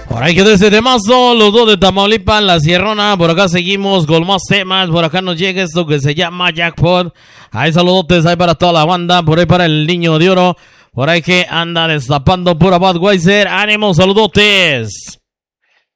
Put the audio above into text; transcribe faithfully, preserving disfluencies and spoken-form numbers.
Por ahí quedó ese temazo, los dos de Tamaulipas, La Sierrona. Por acá seguimos con más temas. Por acá nos llega esto que se llama Jackpot. Ahí saludotes, ahí para toda la banda. Por ahí para el Niño de Oro. Por ahí que anda destapando pura Budweiser. Ánimo, saludotes.